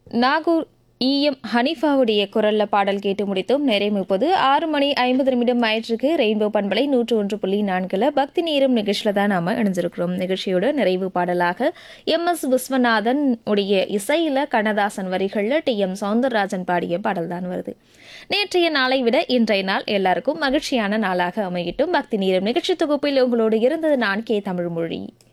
நாகூர் இஎம் ஹனிஃபாவுடைய குரல்ல பாடல் கேட்டு முடித்தும். நேரம் இப்போது 6:50 ஆயிற்றுக்கு. ரெயின்போ பண்பலை 101.4 பக்தி நேரம் நிகழ்ச்சியில் தான் நாம இணைஞ்சிருக்கிறோம். நிகழ்ச்சியோட நிறைவு பாடலாக எம்.எஸ். விஸ்வநாதன் உடைய இசையில கண்ணதாசன் வரிகளில் டி.எம். சௌந்தரராஜன் பாடிய பாடல் தான் வருது. நேற்றைய நாளை விட இன்றைய நாள் எல்லாருக்கும் மகிழ்ச்சியான நாளாக அமையட்டும். பக்தி நேரம் நிகழ்ச்சி தொகுப்பில் உங்களோடு இருந்தது நான் கே தமிழ்மொழி.